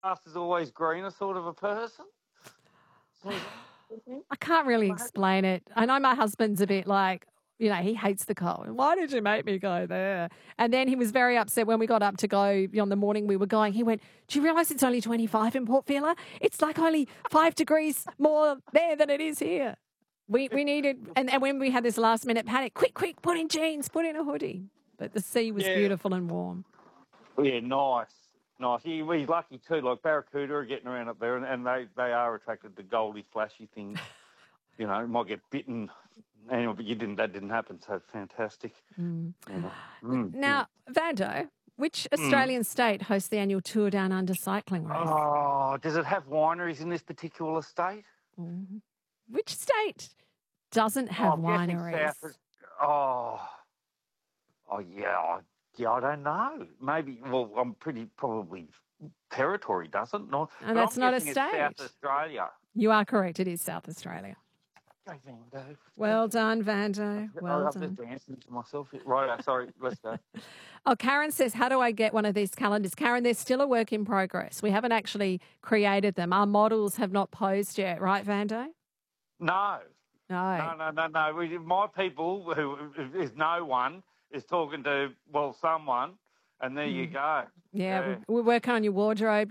is always greener sort of a person? I can't really explain it. I know my husband's a bit like, he hates the cold. Why did you make me go there? And then he was very upset when we got up to go on the morning we were going. He went, do you realise it's only 25 in Port Vila? It's like only 5 degrees more there than it is here. We needed, and when we had this last minute panic, quick, put in jeans, put in a hoodie. But the sea was beautiful and warm. Yeah, nice. He's lucky too. Like barracuda are getting around up there, and they are attracted to goldy, flashy things. Might get bitten. Anyway, but that didn't happen. So fantastic. Now, Vando, which Australian state hosts the annual Tour Down Under cycling race? Oh, does it have wineries in this particular state? Which state doesn't have wineries? Yeah, I don't know. Maybe, I'm probably territory doesn't. No, and that's not a state. It's South Australia. You are correct. It is South Australia. Go, Vando. Well done, Vando. Well done. I'm just dancing to myself. Right, sorry, let's go. Oh, Karen says, how do I get one of these calendars? Karen, they're still a work in progress. We haven't actually created them. Our models have not posed yet, right, Vando? No. My people, who is no one, is talking to, someone, and there you go. Yeah, we're working on your wardrobe,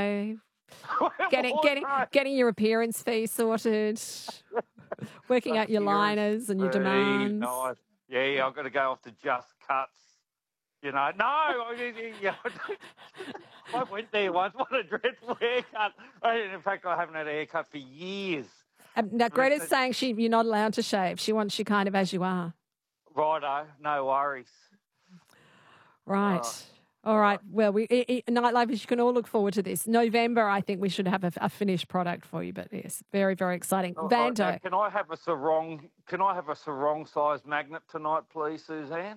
getting your appearance fee sorted, working out your liners and your demands. Nice. Yeah, I've got to go off to Just Cuts. No, I went there once. What a dreadful haircut. In fact, I haven't had a haircut for years. Now, Greta's saying you're not allowed to shave. She wants you kind of as you are. Righto, no worries. Right. All right. Well, Nightlifers, you can all look forward to this. November, I think we should have a finished product for you. But yes, very, very exciting. Vando. Can I have a sarong? Can I have a sarong size magnet tonight, please, Suzanne?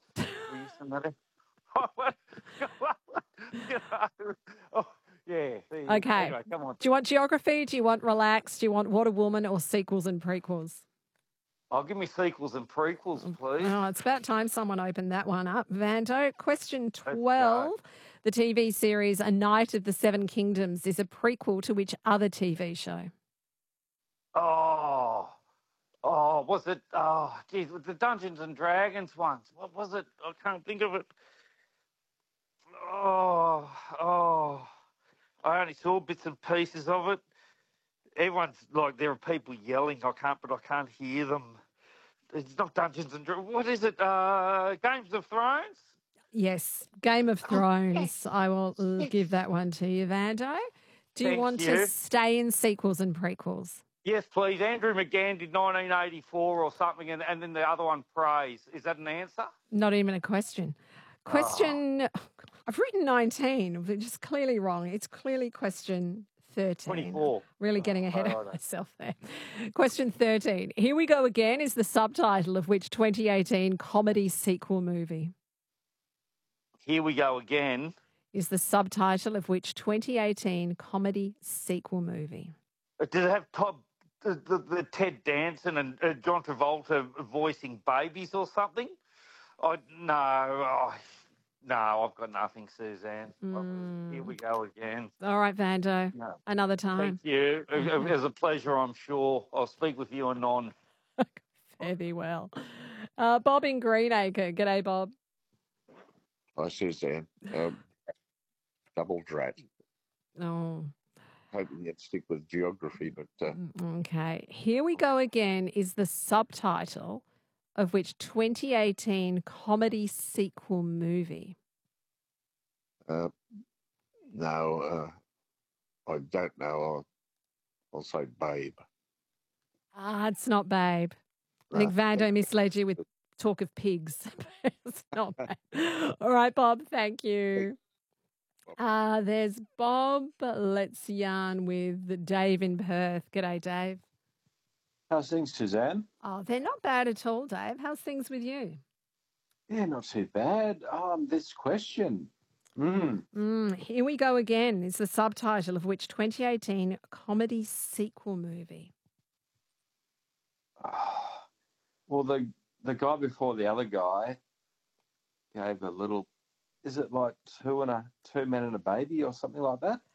Yeah. Okay. Anyway, come on. Do you want geography? Do you want relaxed? Do you want What a Woman or sequels and prequels? Give me sequels and prequels, please. Oh, it's about time someone opened that one up. Vando, question 12. The TV series A Night of the Seven Kingdoms is a prequel to which other TV show? Was it? The Dungeons and Dragons ones. What was it? I can't think of it. I only saw bits and pieces of it. Everyone's like, there are people yelling. I can't hear them. It's not Dungeons and Dragons. What is it? Games of Thrones? Yes, Game of Thrones. I will give that one to you, Vando. Do you want to stay in sequels and prequels? Yes, please. Andrew McGann did 1984 or something, and then the other one, Praise. Is that an answer? Not even a question. I've written 19, which is clearly wrong. It's clearly question 13. 24. Really getting ahead of myself there. Question 13. Here We Go Again is the subtitle of which 2018 comedy sequel movie? Here We Go Again is the subtitle of which 2018 comedy sequel movie? Does it have the Ted Danson and John Travolta voicing babies or something? No, I've got nothing, Suzanne. Here we go again. All right, Vando. No. Another time. Thank you. It was a pleasure, I'm sure. I'll speak with you anon. Fare thee well. Bob in Greenacre. G'day, Bob. Hi, Suzanne. Double drat. Oh. Hoping you'd stick with geography, but... Okay. Here We Go Again is the subtitle of which 2018 comedy sequel movie? No, I don't know. I'll say Babe. It's not Babe. I think Vando misled you with talk of pigs. It's not Babe. All right, Bob, thank you. There's Bob. Let's yarn with Dave in Perth. G'day, Dave. How's things, Suzanne? Oh, they're not bad at all, Dave. How's things with you? Yeah, not too bad. This question. Here We Go Again is the subtitle of which 2018 comedy sequel movie? Well, the guy before the other guy gave a little... Is it like two men and a baby or something like that?